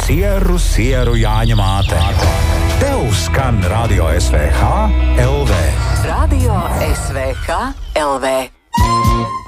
Sieru Jāņa māte. Tev skan Radio SVH LV. Radio SVH LV.